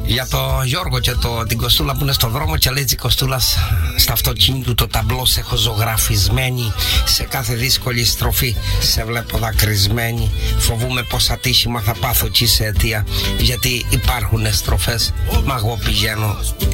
Για το Γιώργο και την Κωστούλα που είναι στο δρόμο και λέει η Κωστούλα στα αυτοκίνητο το ταμπλό σε έχω ζωγραφισμένη. Σε κάθε δύσκολη στροφή σε βλέπω δακρυσμένη. Φοβούμαι πως ατύχημα θα πάθω και σε αιτία. Γιατί υπάρχουν στροφές, μα εγώ πηγαίνω